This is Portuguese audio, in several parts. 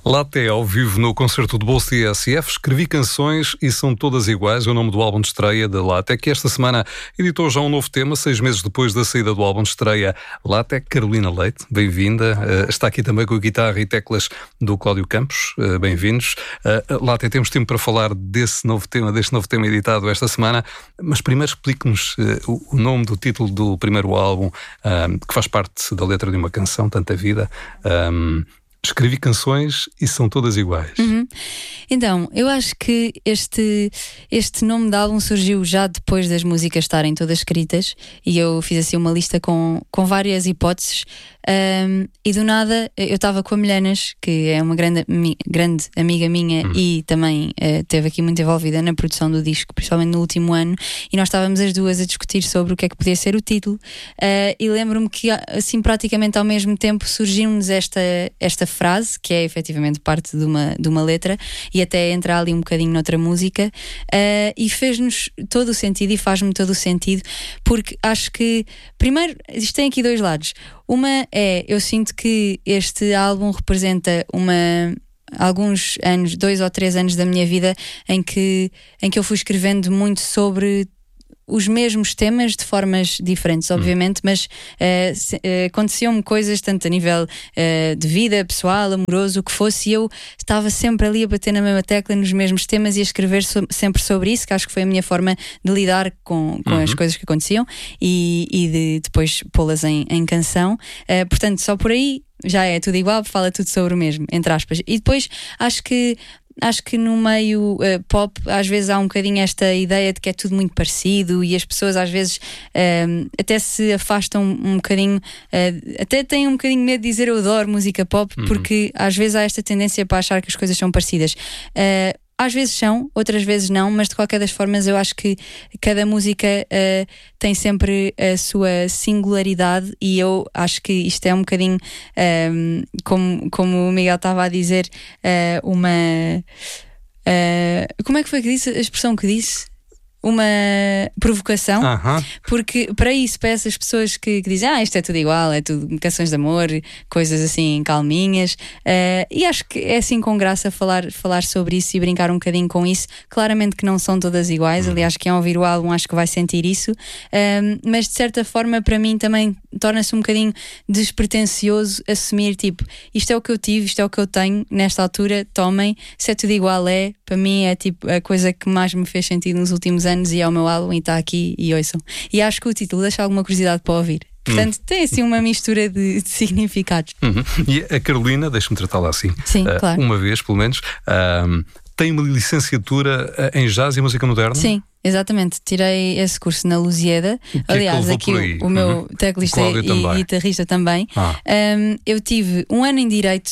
Laté ao vivo no concerto de bolso TSF, escrevi canções e são todas iguais. É o nome do álbum de estreia da Laté, que esta semana editou já um novo tema, 6 meses depois da saída do álbum de estreia. Laté, Carolina Leite, bem-vinda. Está aqui também com a guitarra e teclas do Cláudio Campos. Bem-vindos. Laté, temos tempo para falar deste novo tema editado esta semana, mas primeiro explique-nos o nome do título do primeiro álbum, que faz parte da letra de uma canção, Tanta Vida. Escrevi canções e são todas iguais. Então, eu acho que este nome de álbum surgiu já depois das músicas estarem todas escritas, e eu fiz assim uma lista com várias hipóteses, e do nada eu estava com a Milhanas, que é uma grande amiga minha e também esteve aqui muito envolvida na produção do disco, principalmente no último ano, e nós estávamos as duas a discutir sobre o que é que podia ser o título, e lembro-me que assim praticamente ao mesmo tempo surgiu-nos esta frase, que é efetivamente parte de uma letra, e até entra ali um bocadinho noutra música, e fez-nos todo o sentido, e faz-me todo o sentido, porque acho que, primeiro, isto tem aqui dois lados. Uma é, eu sinto que este álbum representa alguns anos, 2 ou 3 anos da minha vida em que eu fui escrevendo muito sobre os mesmos temas de formas diferentes, obviamente, mas aconteciam-me coisas tanto a nível de vida, pessoal, amoroso, o que fosse, e eu estava sempre ali a bater na mesma tecla nos mesmos temas e a escrever sempre sobre isso, que acho que foi a minha forma de lidar com as coisas que aconteciam e de depois pô-las em canção. Portanto, só por aí já é tudo igual, fala tudo sobre o mesmo, entre aspas. E depois acho que no meio pop às vezes há um bocadinho esta ideia de que é tudo muito parecido, e as pessoas às vezes até se afastam um bocadinho, até têm um bocadinho medo de dizer eu adoro música pop, porque às vezes há esta tendência para achar que as coisas são parecidas. Às vezes são, outras vezes não, mas de qualquer das formas eu acho que cada música tem sempre a sua singularidade, e eu acho que isto é um bocadinho, como o Miguel estava a dizer, como é que foi que disse? A expressão que disse? Uma provocação, porque para essas pessoas que dizem isto é tudo igual, é tudo canções de amor, coisas assim calminhas, e acho que é assim com graça falar sobre isso e brincar um bocadinho com isso. Claramente que não são todas iguais, aliás, quem ouvir o álbum acho que vai sentir isso, mas de certa forma para mim também torna-se um bocadinho despretensioso assumir, tipo, isto é o que eu tive, isto é o que eu tenho nesta altura, tomem, se é tudo igual, para mim é tipo a coisa que mais me fez sentido nos últimos anos, e é o meu álbum e está aqui, e ouçam. E acho que o título deixa alguma curiosidade para ouvir. Portanto, tem assim uma mistura de significados. E a Carolina, deixa-me tratá-la assim. Sim, claro. Uma vez, pelo menos, tem uma licenciatura em jazz e música moderna? Sim. Exatamente, tirei esse curso na Lusíada. Aliás, aqui o meu teclista e guitarrista também. Eu tive um ano em Direito,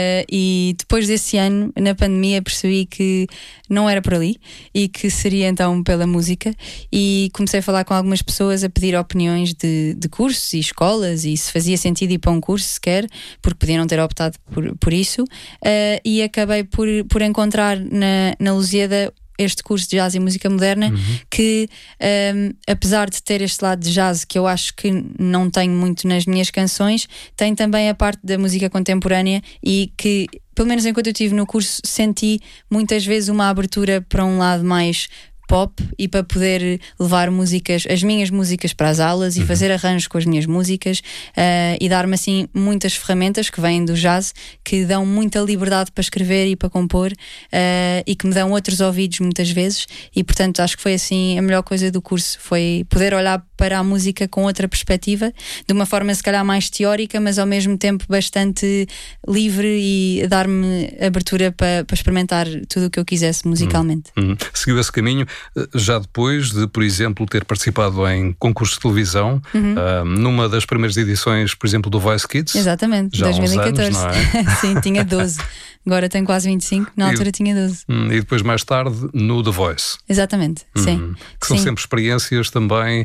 e depois desse ano, na pandemia, percebi que não era por ali e que seria então pela música, e comecei a falar com algumas pessoas, a pedir opiniões de cursos e escolas, e se fazia sentido ir para um curso sequer, porque podia não ter optado por isso, e acabei por encontrar na Lusíada este curso de jazz e música moderna, que apesar de ter este lado de jazz que eu acho que não tenho muito nas minhas canções, tem também a parte da música contemporânea, e que, pelo menos enquanto eu estive no curso, senti muitas vezes uma abertura para um lado mais pop, e para poder levar as minhas músicas para as aulas e fazer arranjos com as minhas músicas, e dar-me assim muitas ferramentas que vêm do jazz, que dão muita liberdade para escrever e para compor, e que me dão outros ouvidos muitas vezes, e portanto acho que foi assim a melhor coisa do curso, foi poder olhar para a música com outra perspectiva, de uma forma se calhar mais teórica, mas ao mesmo tempo bastante livre, e dar-me abertura para experimentar tudo o que eu quisesse musicalmente. Seguiu esse caminho já depois de, por exemplo, ter participado em concursos de televisão, numa das primeiras edições, por exemplo, do Voice Kids. Exatamente, já 2014. Há uns anos, não é? Sim, tinha 12. Agora tenho quase 25, na altura tinha 12. E depois mais tarde no The Voice. Exatamente, sim. Que são sempre experiências também,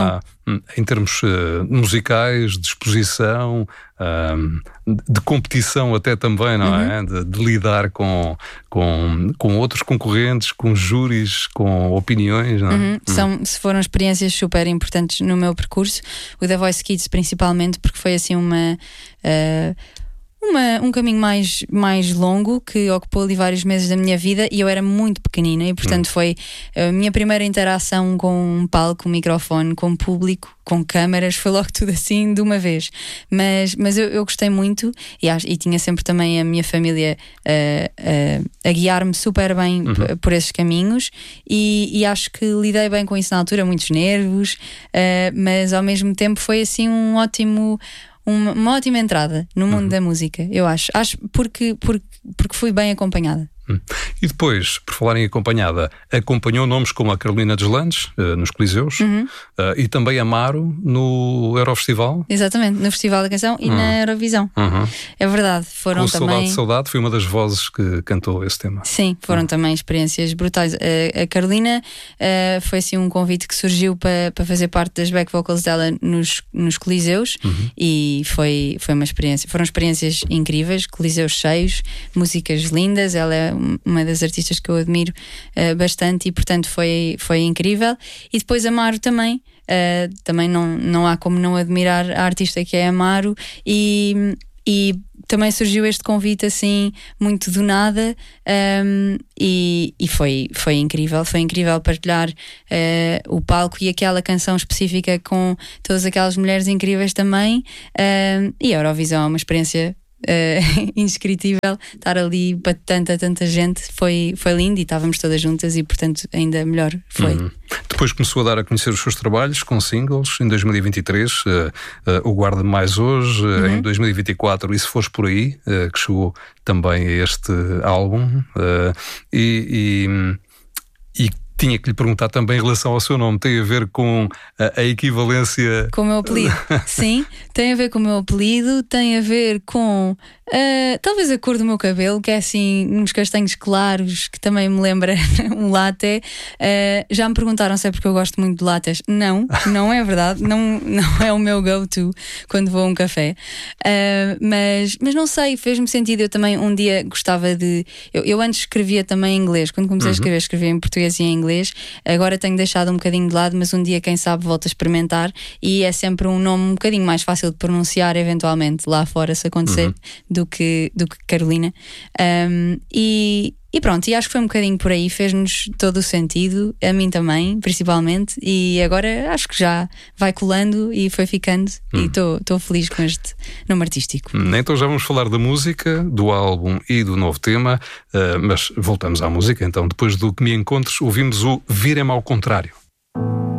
em termos musicais, de exposição, de competição até também, não é? De lidar com outros concorrentes, com júris, com opiniões, não é? Foram experiências super importantes no meu percurso, o The Voice Kids principalmente, porque foi assim um caminho mais longo, que ocupou ali vários meses da minha vida, e eu era muito pequenina e portanto foi a minha primeira interação com um palco, um microfone, com público, com câmaras, foi logo tudo assim de uma vez. Mas eu gostei muito e tinha sempre também a minha família a guiar-me super bem por esses caminhos, e acho que lidei bem com isso na altura, muitos nervos, mas ao mesmo tempo foi assim uma ótima entrada no mundo da música, eu acho porque fui bem acompanhada. E depois, por falar em acompanhada, acompanhou nomes como a Carolina Deslandes nos Coliseus, e também Amaro no Eurofestival. Exatamente, no Festival da Canção e na Eurovisão. É verdade, foram com também... Saudade foi uma das vozes que cantou esse tema. Sim, foram também experiências brutais. A Carolina foi assim um convite que surgiu para fazer parte das back vocals dela nos Coliseus, e foi uma experiência. Foram experiências incríveis, Coliseus cheios, músicas lindas. Ela é uma das artistas que eu admiro bastante, e portanto foi incrível. E depois Amaro também não há como não admirar a artista que é Amaro, e também surgiu este convite assim muito do nada, e foi incrível partilhar o palco e aquela canção específica com todas aquelas mulheres incríveis também, e a Eurovisão é uma experiência indescritível. Estar ali para tanta gente foi lindo, e estávamos todas juntas, e portanto ainda melhor foi. Depois começou a dar a conhecer os seus trabalhos com singles em 2023, o Guarda Mais Hoje, em 2024 E Se Fores Por Aí, que chegou também a este álbum, e tinha que lhe perguntar também em relação ao seu nome. Tem a ver com a equivalência... Com o meu apelido. Sim, tem a ver com o meu apelido, tem a ver com talvez a cor do meu cabelo, que é assim uns castanhos claros, que também me lembra um latte. Já me perguntaram se é porque eu gosto muito de lattes. Não é verdade, não é o meu go-to quando vou a um café, mas não sei, fez-me sentido. Eu também um dia gostava de... Eu antes escrevia também em inglês. Quando comecei a escrevia em português e em inglês. Agora tenho deixado um bocadinho de lado, mas um dia, quem sabe, volto a experimentar, e é sempre um nome um bocadinho mais fácil de pronunciar, eventualmente, lá fora, se acontecer, do que Carolina. E pronto, e acho que foi um bocadinho por aí, fez-nos todo o sentido, a mim também, principalmente, e agora acho que já vai colando e foi ficando, e estou feliz com este nome artístico. Então já vamos falar da música, do álbum e do novo tema, mas voltamos à música. Então, depois do Que Me Encontres, ouvimos o Virem ao Contrário.